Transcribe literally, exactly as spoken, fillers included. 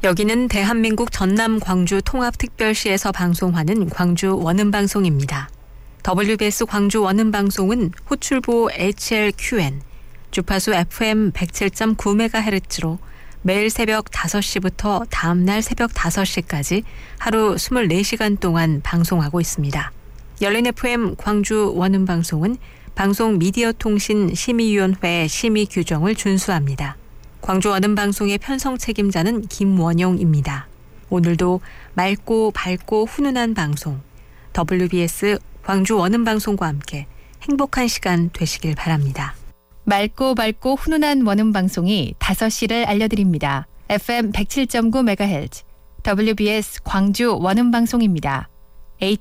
여기는 대한민국 전남 광주 통합특별시에서 방송하는 광주 원음방송입니다. 더블유비에스 광주 원음방송은 호출부 에이치엘큐엔, 주파수 에프엠 백칠 점 구 메가헤르츠로 매일 새벽 다섯 시부터 다음날 새벽 다섯 시까지 하루 이십사 시간 동안 방송하고 있습니다. 열린 에프엠 광주 원음방송은 방송미디어통신심의위원회 심의 규정을 준수합니다. 광주 원음방송의 편성 책임자는 김원용입니다. 오늘도 맑고 밝고 훈훈한 방송, 더블유비에스 광주 원음방송과 함께 행복한 시간 되시길 바랍니다. 맑고 밝고 훈훈한 원음방송이 다섯 시를 알려드립니다. 에프엠 백칠 점 구 메가헤르츠 더블유비에스 광주 원음방송입니다.